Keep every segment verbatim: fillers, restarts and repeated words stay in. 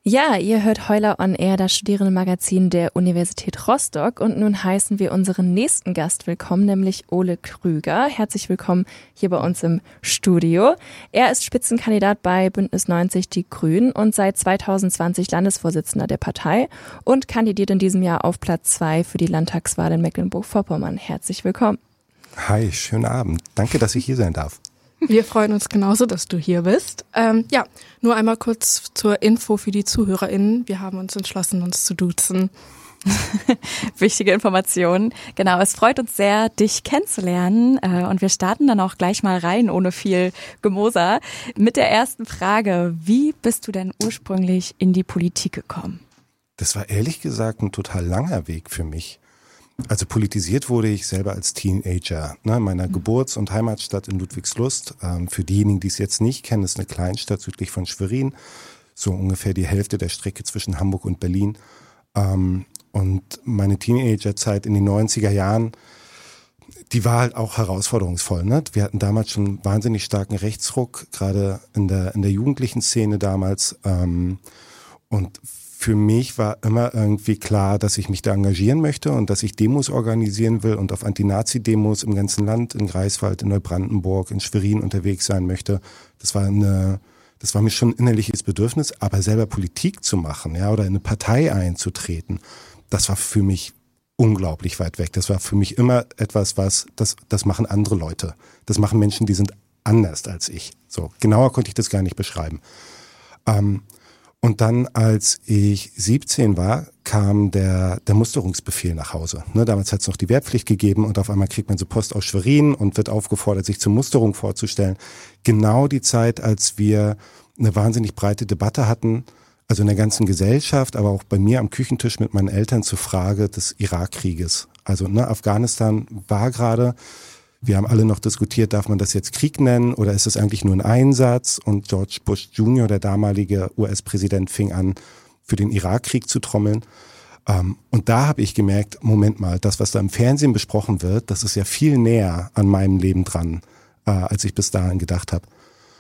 Ja, ihr hört Heuler on Air, das Studierendenmagazin der Universität Rostock. Und nun heißen wir unseren nächsten Gast willkommen, nämlich Ole Krüger. Herzlich willkommen hier bei uns im Studio. Er ist Spitzenkandidat bei Bündnis neunzig Die Grünen und seit zweitausendzwanzig Landesvorsitzender der Partei und kandidiert in diesem Jahr auf Platz zwei für die Landtagswahl in Mecklenburg-Vorpommern. Herzlich willkommen. Hi, schönen Abend. Danke, dass ich hier sein darf. Wir freuen uns genauso, dass du hier bist. Ähm, ja, nur einmal kurz zur Info für die ZuhörerInnen. Wir haben uns entschlossen, uns zu duzen. Wichtige Informationen. Genau, es freut uns sehr, dich kennenzulernen. Und wir starten dann auch gleich mal rein, ohne viel Gemoser, mit der ersten Frage. Wie bist du denn ursprünglich in die Politik gekommen? Das war ehrlich gesagt ein total langer Weg für mich. Also politisiert wurde ich selber als Teenager, ne, in meiner Geburts- und Heimatstadt in Ludwigslust. Ähm, für diejenigen, die es jetzt nicht kennen, ist eine Kleinstadt südlich von Schwerin, so ungefähr die Hälfte der Strecke zwischen Hamburg und Berlin. Ähm, und meine Teenagerzeit in den neunziger Jahren, die war halt auch herausforderungsvoll. Ne? Wir hatten damals schon einen wahnsinnig starken Rechtsruck, gerade in der, in der jugendlichen Szene damals. Ähm, und Für mich war immer irgendwie klar, dass ich mich da engagieren möchte und dass ich Demos organisieren will und auf Anti-Nazi-Demos im ganzen Land, in Greifswald, in Neubrandenburg, in Schwerin unterwegs sein möchte. Das war eine, das war mir schon ein innerliches Bedürfnis, aber selber Politik zu machen, ja, oder in eine Partei einzutreten, das war für mich unglaublich weit weg. Das war für mich immer etwas, was, das, das machen andere Leute. Das machen Menschen, die sind anders als ich. So, genauer konnte ich das gar nicht beschreiben. Ähm, Und dann, als ich siebzehn war, kam der, der Musterungsbefehl nach Hause. Ne, damals hat es noch die Wehrpflicht gegeben und auf einmal kriegt man so Post aus Schwerin und wird aufgefordert, sich zur Musterung vorzustellen. Genau die Zeit, als wir eine wahnsinnig breite Debatte hatten, also in der ganzen Gesellschaft, aber auch bei mir am Küchentisch mit meinen Eltern zur Frage des Irakkrieges. Also ne, Afghanistan war gerade... Wir haben alle noch diskutiert, darf man das jetzt Krieg nennen oder ist es eigentlich nur ein Einsatz? Und George Bush Junior, der damalige U S-Präsident, fing an, für den Irakkrieg zu trommeln. Und da habe ich gemerkt, Moment mal, das, was da im Fernsehen besprochen wird, das ist ja viel näher an meinem Leben dran, als ich bis dahin gedacht habe.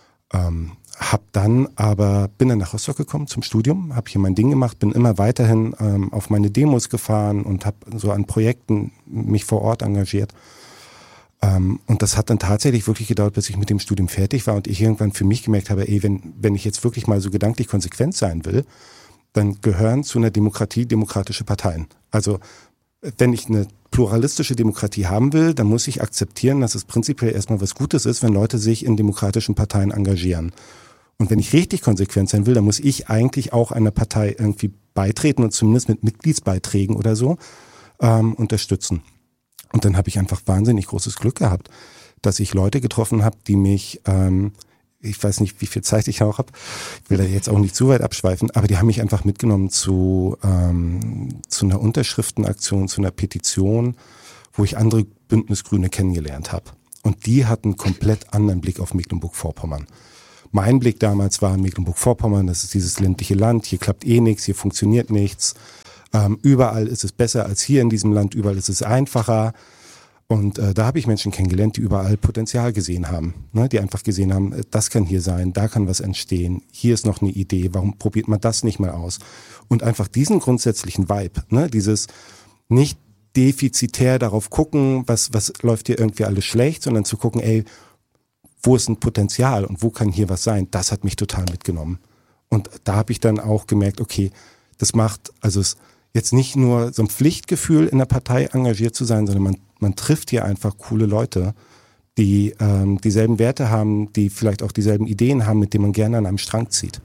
Hab dann aber, bin dann nach Rostock gekommen zum Studium, habe hier mein Ding gemacht, bin immer weiterhin auf meine Demos gefahren und habe so an Projekten mich vor Ort engagiert. Um, und das hat dann tatsächlich wirklich gedauert, bis ich mit dem Studium fertig war und ich irgendwann für mich gemerkt habe, ey, wenn, wenn ich jetzt wirklich mal so gedanklich konsequent sein will, dann gehören zu einer Demokratie demokratische Parteien. Also wenn ich eine pluralistische Demokratie haben will, dann muss ich akzeptieren, dass es prinzipiell erstmal was Gutes ist, wenn Leute sich in demokratischen Parteien engagieren. Und wenn ich richtig konsequent sein will, dann muss ich eigentlich auch einer Partei irgendwie beitreten und zumindest mit Mitgliedsbeiträgen oder so ähm, unterstützen. Und dann habe ich einfach wahnsinnig großes Glück gehabt, dass ich Leute getroffen habe, die mich, ähm, ich weiß nicht, wie viel Zeit ich auch habe, ich will da jetzt auch nicht zu weit abschweifen, aber die haben mich einfach mitgenommen zu, ähm, zu einer Unterschriftenaktion, zu einer Petition, wo ich andere Bündnisgrüne kennengelernt habe. Und die hatten einen komplett anderen Blick auf Mecklenburg-Vorpommern. Mein Blick damals war Mecklenburg-Vorpommern, das ist dieses ländliche Land, hier klappt eh nichts, hier funktioniert nichts. Ähm, überall ist es besser als hier in diesem Land, überall ist es einfacher. Und äh, da habe ich Menschen kennengelernt, die überall Potenzial gesehen haben, ne? Die einfach gesehen haben, das kann hier sein, da kann was entstehen, hier ist noch eine Idee, warum probiert man das nicht mal aus? Und einfach diesen grundsätzlichen Vibe, ne? Dieses nicht defizitär darauf gucken, was, was läuft hier irgendwie alles schlecht, sondern zu gucken, ey, wo ist ein Potenzial und wo kann hier was sein, das hat mich total mitgenommen. Und da habe ich dann auch gemerkt, okay, das macht, also es jetzt nicht nur so ein Pflichtgefühl, in der Partei engagiert zu sein, sondern man, man trifft hier einfach coole Leute, die ähm, dieselben Werte haben, die vielleicht auch dieselben Ideen haben, mit denen man gerne an einem Strang zieht.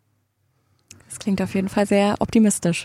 Das klingt auf jeden Fall sehr optimistisch.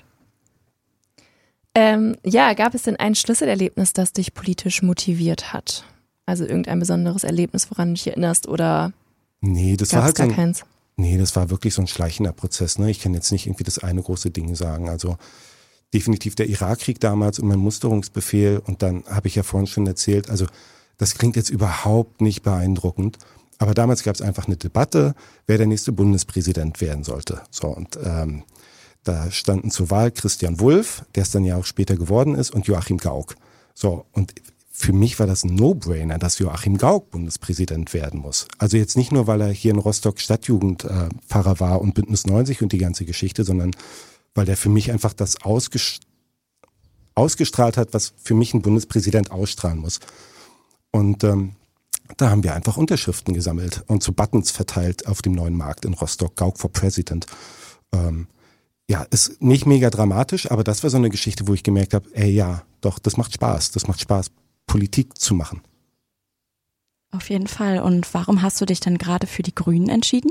Ähm, ja, gab es denn ein Schlüsselerlebnis, das dich politisch motiviert hat? Also irgendein besonderes Erlebnis, woran du dich erinnerst oder nee, das war halt gar so ein, keins? Nee, das war wirklich so ein schleichender Prozess. Ne? Ich kann jetzt nicht irgendwie das eine große Ding sagen. Also definitiv der Irakkrieg damals und mein Musterungsbefehl. Und dann habe ich ja vorhin schon erzählt, also das klingt jetzt überhaupt nicht beeindruckend. Aber damals gab es einfach eine Debatte, wer der nächste Bundespräsident werden sollte. So, und ähm, da standen zur Wahl Christian Wulff, der es dann ja auch später geworden ist, und Joachim Gauck. So, und für mich war das ein No-Brainer, dass Joachim Gauck Bundespräsident werden muss. Also jetzt nicht nur, weil er hier in Rostock Stadtjugendpfarrer äh, war und Bündnis neunzig und die ganze Geschichte, sondern weil der für mich einfach das ausgest- ausgestrahlt hat, was für mich ein Bundespräsident ausstrahlen muss. Und ähm, da haben wir einfach Unterschriften gesammelt und so Buttons verteilt auf dem neuen Markt in Rostock, Gauck for President. Ähm, ja, ist nicht mega dramatisch, aber das war so eine Geschichte, wo ich gemerkt habe, ey ja, doch, das macht Spaß, das macht Spaß, Politik zu machen. Auf jeden Fall. Und warum hast du dich dann gerade für die Grünen entschieden?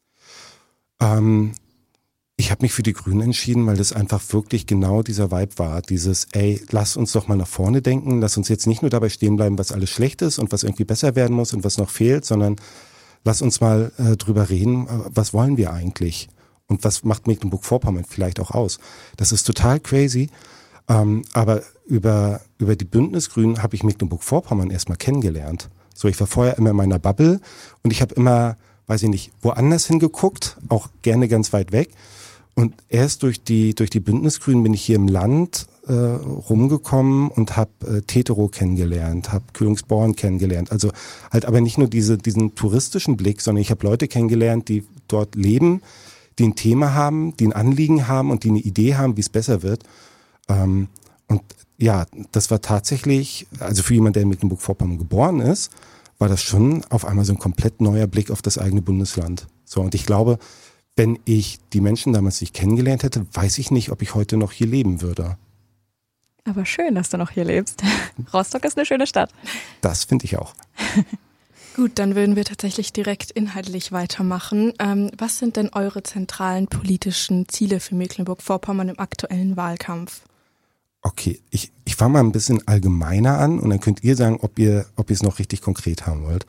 Ähm, ich habe mich für die Grünen entschieden, weil das einfach wirklich genau dieser Vibe war. Dieses, ey, lass uns doch mal nach vorne denken, lass uns jetzt nicht nur dabei stehen bleiben, was alles schlecht ist und was irgendwie besser werden muss und was noch fehlt, sondern lass uns mal äh, drüber reden, was wollen wir eigentlich und was macht Mecklenburg-Vorpommern vielleicht auch aus. Das ist total crazy, ähm, aber über über die Bündnisgrünen habe ich Mecklenburg-Vorpommern erstmal kennengelernt. So, ich war vorher immer in meiner Bubble und ich habe immer, weiß ich nicht, woanders hingeguckt, auch gerne ganz weit weg. Und erst durch die durch die Bündnisgrünen bin ich hier im Land äh, rumgekommen und habe äh, Teterow kennengelernt, habe Kühlungsborn kennengelernt. Also halt aber nicht nur diese diesen touristischen Blick, sondern ich habe Leute kennengelernt, die dort leben, die ein Thema haben, die ein Anliegen haben und die eine Idee haben, wie es besser wird. Ähm, und ja, das war tatsächlich, also für jemanden, der in Mecklenburg-Vorpommern geboren ist, war das schon auf einmal so ein komplett neuer Blick auf das eigene Bundesland. So, und ich glaube, wenn ich die Menschen damals nicht kennengelernt hätte, weiß ich nicht, ob ich heute noch hier leben würde. Aber schön, dass du noch hier lebst. Rostock ist eine schöne Stadt. Das finde ich auch. Gut, dann würden wir tatsächlich direkt inhaltlich weitermachen. Ähm, was sind denn eure zentralen politischen Ziele für Mecklenburg-Vorpommern im aktuellen Wahlkampf? Okay, ich, ich fange mal ein bisschen allgemeiner an und dann könnt ihr sagen, ob ihr ob ihr es noch richtig konkret haben wollt.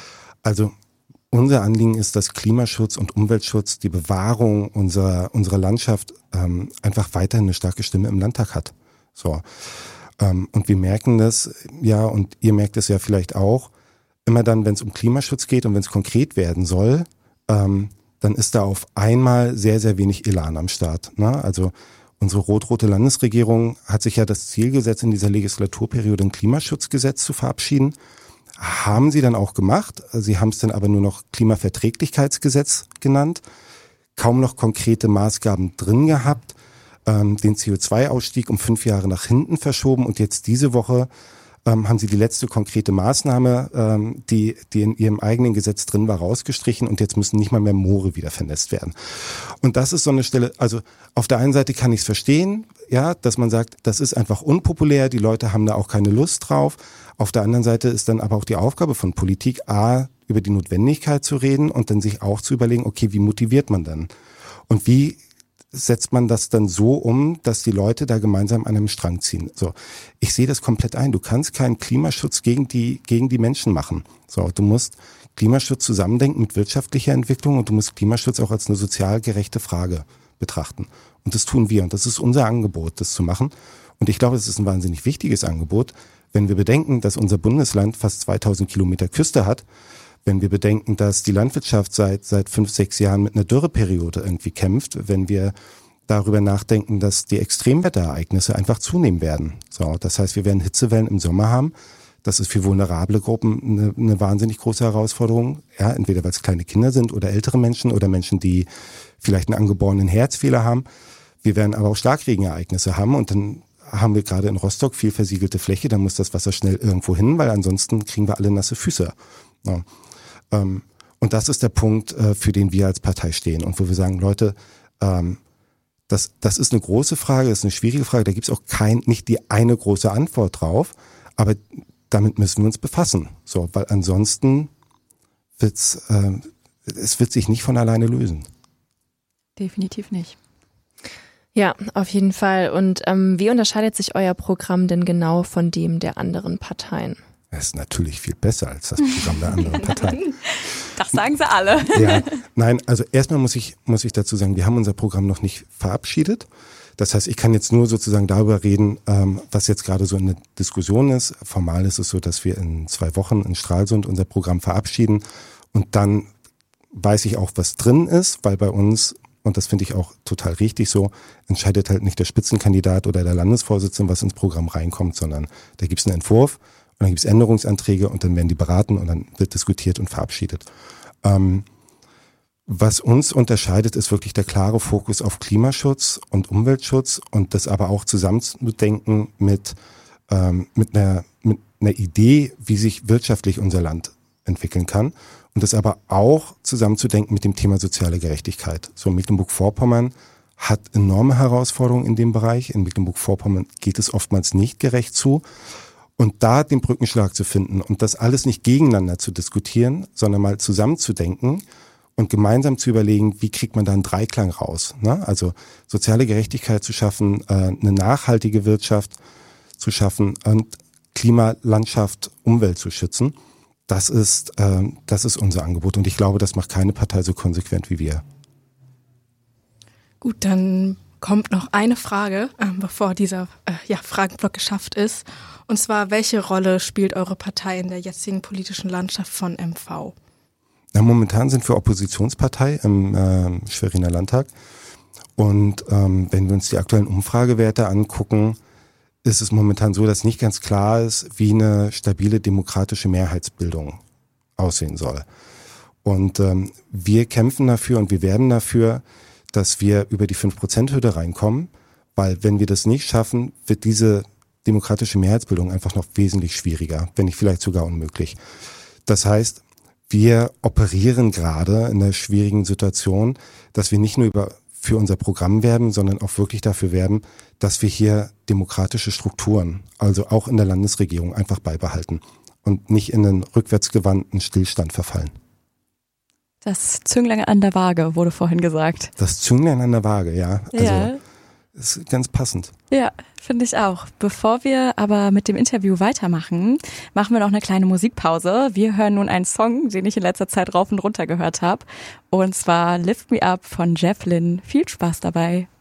Also unser Anliegen ist, dass Klimaschutz und Umweltschutz, die Bewahrung unserer unserer Landschaft ähm, einfach weiterhin eine starke Stimme im Landtag hat. So ähm, und wir merken das, ja, und ihr merkt es ja vielleicht auch, immer dann, wenn es um Klimaschutz geht und wenn es konkret werden soll, ähm, dann ist da auf einmal sehr, sehr wenig Elan am Start. Ne? Also unsere rot-rote Landesregierung hat sich ja das Ziel gesetzt, in dieser Legislaturperiode ein Klimaschutzgesetz zu verabschieden. Haben sie dann auch gemacht. Sie haben es dann aber nur noch Klimaverträglichkeitsgesetz genannt. Kaum noch konkrete Maßgaben drin gehabt. Ähm, den C O zwei Ausstieg um fünf Jahre nach hinten verschoben und jetzt diese Woche ähm, haben sie die letzte konkrete Maßnahme, ähm, die, die in ihrem eigenen Gesetz drin war, rausgestrichen und jetzt müssen nicht mal mehr Moore wieder vernässt werden. Und das ist so eine Stelle, also auf der einen Seite kann ich es verstehen, ja, dass man sagt, das ist einfach unpopulär, die Leute haben da auch keine Lust drauf. Auf der anderen Seite ist dann aber auch die Aufgabe von Politik, A, über die Notwendigkeit zu reden und dann sich auch zu überlegen, okay, wie motiviert man dann? Und wie setzt man das dann so um, dass die Leute da gemeinsam an einem Strang ziehen? So, ich sehe das komplett ein. Du kannst keinen Klimaschutz gegen die, gegen die Menschen machen. So, du musst Klimaschutz zusammendenken mit wirtschaftlicher Entwicklung und du musst Klimaschutz auch als eine sozial gerechte Frage betrachten. Und das tun wir und das ist unser Angebot, das zu machen. Und ich glaube, es ist ein wahnsinnig wichtiges Angebot, wenn wir bedenken, dass unser Bundesland fast zweitausend Kilometer Küste hat, wenn wir bedenken, dass die Landwirtschaft seit seit fünf, sechs Jahren mit einer Dürreperiode irgendwie kämpft, wenn wir darüber nachdenken, dass die Extremwetterereignisse einfach zunehmen werden. So, das heißt, wir werden Hitzewellen im Sommer haben. Das ist für vulnerable Gruppen eine, eine wahnsinnig große Herausforderung. Ja, entweder weil es kleine Kinder sind oder ältere Menschen oder Menschen, die vielleicht einen angeborenen Herzfehler haben. Wir werden aber auch Starkregenereignisse haben und dann haben wir gerade in Rostock viel versiegelte Fläche, dann muss das Wasser schnell irgendwo hin, weil ansonsten kriegen wir alle nasse Füße. Ja. Ähm, und das ist der Punkt, äh, für den wir als Partei stehen und wo wir sagen, Leute, ähm, das, das ist eine große Frage, das ist eine schwierige Frage, da gibt es auch kein, nicht die eine große Antwort drauf, aber damit müssen wir uns befassen, so, weil ansonsten wird's, äh, es wird sich nicht von alleine lösen. Definitiv nicht. Ja, auf jeden Fall. Und ähm, wie unterscheidet sich euer Programm denn genau von dem der anderen Parteien? Es ist natürlich viel besser als das Programm der anderen Parteien. Das sagen sie alle. Ja, nein, also erstmal muss ich, muss ich dazu sagen, wir haben unser Programm noch nicht verabschiedet. Das heißt, ich kann jetzt nur sozusagen darüber reden, ähm, was jetzt gerade so in der Diskussion ist. Formal ist es so, dass wir in zwei Wochen in Stralsund unser Programm verabschieden und dann weiß ich auch, was drin ist, weil bei uns, und das finde ich auch total richtig so, entscheidet halt nicht der Spitzenkandidat oder der Landesvorsitzende, was ins Programm reinkommt, sondern da gibt es einen Entwurf dann gibt es Änderungsanträge und dann werden die beraten und dann wird diskutiert und verabschiedet. Ähm, was uns unterscheidet, ist wirklich der klare Fokus auf Klimaschutz und Umweltschutz und das aber auch zusammenzudenken mit, ähm, mit, einer, mit einer Idee, wie sich wirtschaftlich unser Land entwickeln kann. Und das aber auch zusammenzudenken mit dem Thema soziale Gerechtigkeit. So, Mecklenburg-Vorpommern hat enorme Herausforderungen in dem Bereich. In Mecklenburg-Vorpommern geht es oftmals nicht gerecht zu. Und da den Brückenschlag zu finden und das alles nicht gegeneinander zu diskutieren, sondern mal zusammenzudenken und gemeinsam zu überlegen, wie kriegt man da einen Dreiklang raus. Ne? Also soziale Gerechtigkeit zu schaffen, äh, eine nachhaltige Wirtschaft zu schaffen und Klima, Landschaft, Umwelt zu schützen. Das ist, äh, das ist unser Angebot und ich glaube, das macht keine Partei so konsequent wie wir. Gut, dann kommt noch eine Frage, äh, bevor dieser äh, ja, Fragenblock geschafft ist. Und zwar, welche Rolle spielt eure Partei in der jetzigen politischen Landschaft von M V? Na, momentan sind wir Oppositionspartei im äh, Schweriner Landtag. Und ähm, wenn wir uns die aktuellen Umfragewerte angucken, ist es momentan so, dass nicht ganz klar ist, wie eine stabile demokratische Mehrheitsbildung aussehen soll. Und ähm, wir kämpfen dafür und wir werden dafür, dass wir über die fünf Prozent Hürde reinkommen, weil wenn wir das nicht schaffen, wird diese demokratische Mehrheitsbildung einfach noch wesentlich schwieriger, wenn nicht vielleicht sogar unmöglich. Das heißt, wir operieren gerade in einer schwierigen Situation, dass wir nicht nur über für unser Programm werben, sondern auch wirklich dafür werben, dass wir hier demokratische Strukturen, also auch in der Landesregierung, einfach beibehalten und nicht in einen rückwärtsgewandten Stillstand verfallen. Das Zünglein an der Waage wurde vorhin gesagt. Das Zünglein an der Waage, ja. Also, ja. Ist ganz passend. Ja, finde ich auch. Bevor wir aber mit dem Interview weitermachen, machen wir noch eine kleine Musikpause. Wir hören nun einen Song, den ich in letzter Zeit rauf und runter gehört habe. Und zwar Lift Me Up von Jeff Lynne. Viel Spaß dabei.